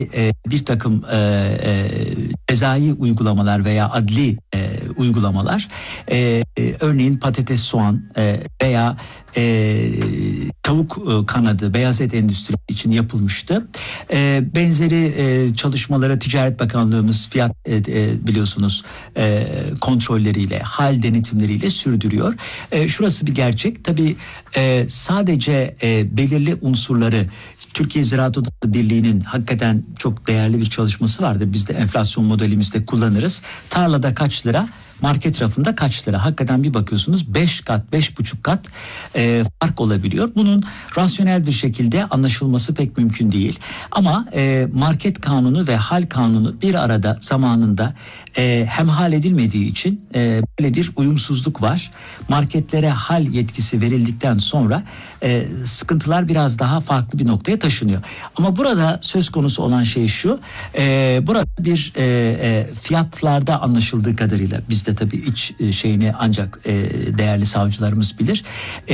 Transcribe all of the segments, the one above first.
bir takım cezai uygulamalar veya adli uygulamalar, örneğin patates, soğan veya tavuk kanadı, beyaz et endüstrisi için yapılmıştı. Benzeri çalışmalara Ticaret Bakanlığımız fiyat biliyorsunuz kontrolleriyle, hal denetimleriyle sürdürüyor. Şurası bir gerçek. Tabii sadece belirli unsurları, Türkiye Ziraat Odaları Birliği'nin hakikaten çok değerli bir çalışması vardır. Biz de enflasyon modelimizde kullanırız. Tarlada kaç lira, market rafında kaç lira? Hakikaten bir bakıyorsunuz 5 kat, 5,5 kat fark olabiliyor. Bunun rasyonel bir şekilde anlaşılması pek mümkün değil. Ama market kanunu ve hal kanunu bir arada zamanında hemhal edilmediği için böyle bir uyumsuzluk var. Marketlere hal yetkisi verildikten sonra sıkıntılar biraz daha farklı bir noktaya taşınıyor. Ama burada söz konusu olan şey şu. Burada bir fiyatlarda anlaşıldığı kadarıyla, biz de tabii iç şeyini ancak değerli savcılarımız bilir.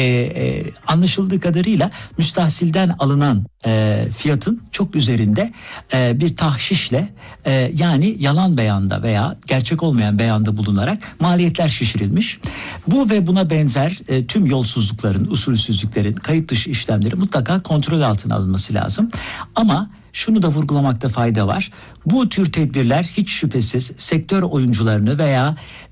Anlaşıldığı kadarıyla müstahsilden alınan fiyatın çok üzerinde bir tahşişle, yani yalan beyanda veya gerçek olmayan beyanda bulunarak maliyetler şişirilmiş. Bu ve buna benzer tüm yolsuzlukların, usulsüzlüklerin, kayıt dışı işlemlerin mutlaka kontrol altına alınması lazım. Ama şunu da vurgulamakta fayda var. Bu tür tedbirler hiç şüphesiz sektör oyuncularını veya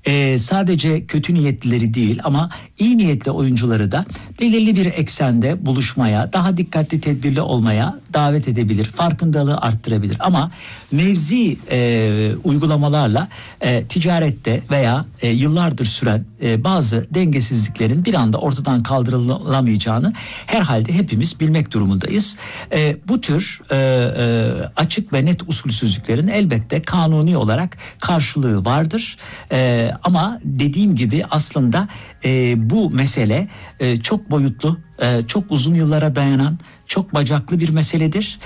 sadece kötü niyetlileri değil ama iyi niyetli oyuncuları da belirli bir eksende buluşmaya, daha dikkatli, tedbirli olmaya davet edebilir. Farkındalığı arttırabilir. Ama mevzi uygulamalarla ticarette veya yıllardır süren bazı dengesizliklerin bir anda ortadan kaldırılamayacağını herhalde hepimiz bilmek durumundayız. Bu tür açık ve net usulsüzlüklerin elbette kanuni olarak karşılığı vardır. Ama dediğim gibi aslında bu mesele çok boyutlu, çok uzun yıllara dayanan, çok bacaklı bir meseledir.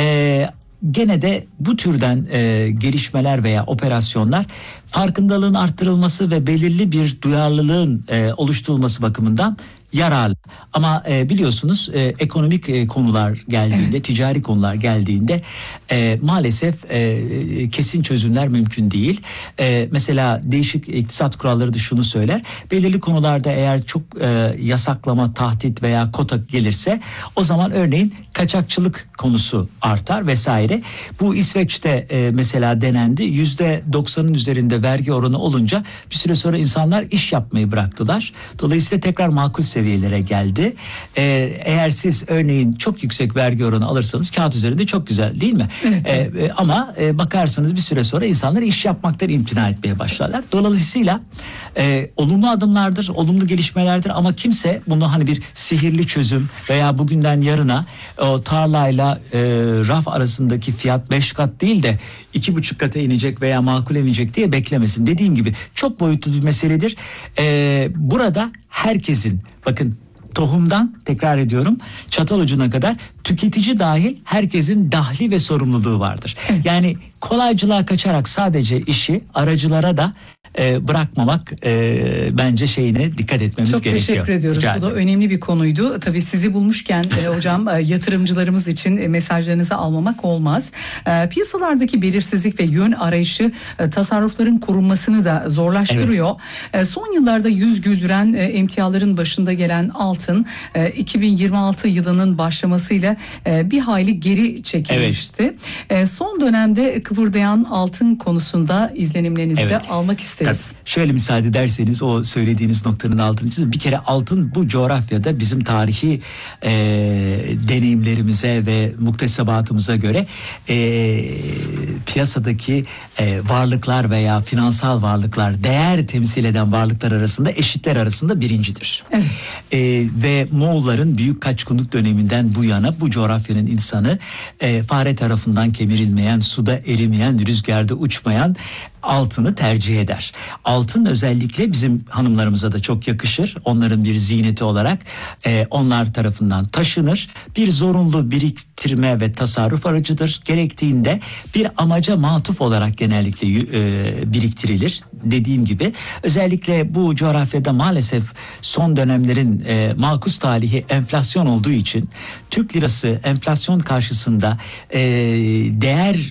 Gene de bu türden gelişmeler veya operasyonlar farkındalığın arttırılması ve belirli bir duyarlılığın oluşturulması bakımından yararlı. Ama biliyorsunuz ekonomik konular geldiğinde, ticari konular geldiğinde maalesef kesin çözümler mümkün değil. Mesela değişik iktisat kuralları da şunu söyler. Belirli konularda eğer çok yasaklama, tahdit veya kota gelirse o zaman örneğin kaçakçılık konusu artar vesaire. Bu İsveç'te mesela denendi. %90'ın üzerinde vergi oranı olunca bir süre sonra insanlar iş yapmayı bıraktılar. Dolayısıyla tekrar makul seviyelere geldi. Eğer siz örneğin çok yüksek vergi oranı alırsanız kağıt üzerinde çok güzel değil mi? Evet. Ama bakarsanız bir süre sonra insanlar iş yapmaktan imtina etmeye başlarlar. Dolayısıyla olumlu adımlardır, olumlu gelişmelerdir ama kimse bunu hani bir sihirli çözüm veya bugünden yarına o tarlayla raf arasındaki fiyat 5 kat değil de 2,5 kata inecek veya makul inecek diye beklemesin. Dediğim gibi çok boyutlu bir meseledir. Burada herkesin, bakın, tohumdan, tekrar ediyorum, çatal ucuna kadar tüketici dahil herkesin dahli ve sorumluluğu vardır. Evet. Yani kolaycılığa kaçarak sadece işi aracılara da bırakmamak bence şeyine dikkat etmemiz gerekiyor. Çok teşekkür ediyoruz. Bu da önemli bir konuydu. Tabii sizi bulmuşken hocam yatırımcılarımız için mesajlarınızı almamak olmaz. Piyasalardaki belirsizlik ve yön arayışı tasarrufların korunmasını da zorlaştırıyor. Evet. Son yıllarda yüz güldüren emtiaların başında gelen altın 2026 yılının başlamasıyla bir hayli geri çekilmişti. Evet. Son dönemde kıpırdayan altın konusunda izlenimlerinizi de almak isteriz. Şöyle müsaade ederseniz o söylediğiniz noktanın altını çizin. Bir kere altın bu coğrafyada bizim tarihi deneyimlerimize ve muktesebatımıza göre piyasadaki varlıklar veya finansal varlıklar, değer temsil eden varlıklar arasında, eşitler arasında birincidir. Evet. Ve Moğolların büyük kaçkınlık döneminden bu yana bu coğrafyanın insanı fare tarafından kemirilmeyen, suda erimeyen, rüzgarda uçmayan altını tercih eder. Altın özellikle bizim hanımlarımıza da çok yakışır. Onların bir ziyneti olarak onlar tarafından taşınır. Bir zorunlu biriktirme ve tasarruf aracıdır. Gerektiğinde bir amaca matuf olarak genellikle biriktirilir. Dediğim gibi özellikle bu coğrafyada maalesef son dönemlerin makus talihi enflasyon olduğu için Türk lirası enflasyon karşısında değer